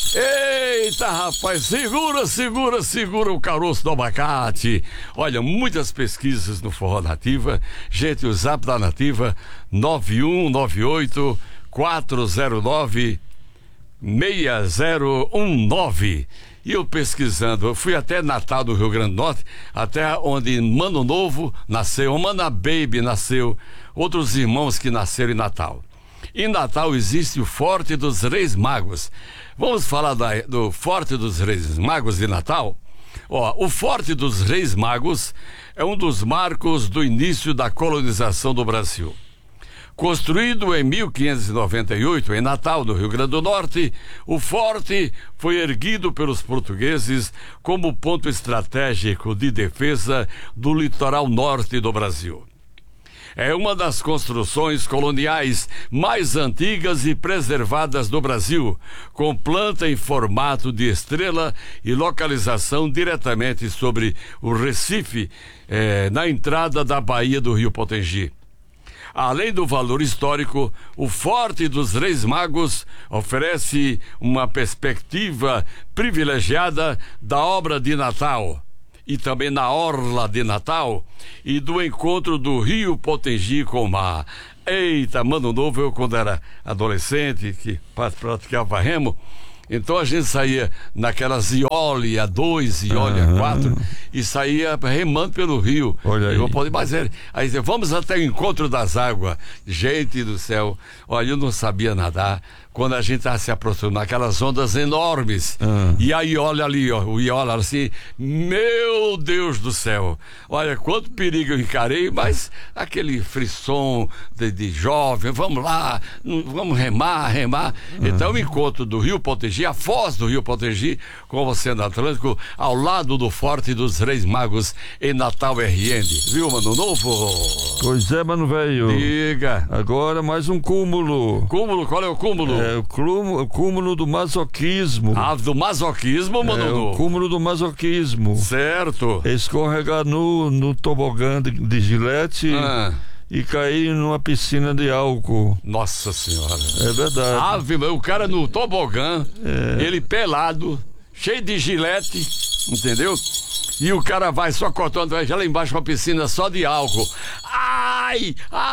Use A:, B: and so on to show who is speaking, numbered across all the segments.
A: Eita, rapaz, segura o caroço do abacate. Olha, muitas pesquisas no Forró Nativa. Gente, o zap da Nativa 9198-409-6019. E eu pesquisando, eu fui até Natal do Rio Grande do Norte, até onde Mano Novo nasceu, Mana Baby nasceu, outros irmãos que nasceram em Natal. Em Natal existe o Forte dos Reis Magos. Vamos falar do Forte dos Reis Magos de Natal? O Forte dos Reis Magos é um dos marcos do início da colonização do Brasil. Construído em 1598 em Natal, no Rio Grande do Norte, o forte foi erguido pelos portugueses como ponto estratégico de defesa do litoral norte do Brasil. É uma das construções coloniais mais antigas e preservadas do Brasil, com planta em formato de estrela e localização diretamente sobre o Recife, na entrada da Baía do Rio Potengi. Além do valor histórico, o Forte dos Reis Magos oferece uma perspectiva privilegiada da obra de Natal, e também na orla de Natal, e do encontro do Rio Potengi com o mar. Eita, Mano Novo, eu quando era adolescente, que praticava remo, então a gente saía naquelas Iolia 2, Iolia 4, e saía remando pelo rio.
B: Olha aí.
A: Aí vamos até o encontro das águas. Gente do céu, olha, eu não sabia nadar. Quando a gente estava se aproximando, aquelas ondas enormes, e aí olha ali, o Iola assim, meu Deus do céu, olha quanto perigo eu encarei, mas aquele frisson de jovem, vamos lá, vamos remar. Então o encontro do Rio Potengi, a foz do Rio Potengi, com o Oceano Atlântico, ao lado do Forte dos Reis Magos, em Natal RN, viu, Mano Novo?
B: Pois é, mano velho.
A: Diga.
B: Agora mais um cúmulo.
A: Cúmulo? Qual é o cúmulo?
B: O cúmulo do masoquismo.
A: Ah, do masoquismo, Mano Novo?
B: O cúmulo do masoquismo.
A: Certo.
B: Escorregar no tobogã de Gillette e cair numa piscina de álcool.
A: Nossa Senhora.
B: É verdade.
A: O cara no tobogã, ele pelado, cheio de Gillette, entendeu? E o cara vai só cortando, vai lá embaixo uma piscina só de álcool. Ai!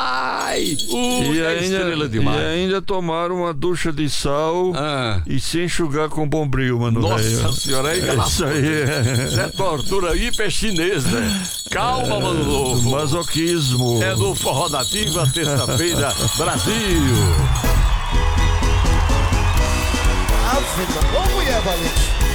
A: Estrela demais.
B: E ainda tomaram uma ducha de sal e se enxugar com bombril, mano.
A: Nossa Senhora, aí
B: isso aí
A: Isso é tortura hiper chinesa. Calma, Mano Novo.
B: Masoquismo.
A: É do Forró Nativa, terça-feira, Brasil.
C: Ô, mulher valente.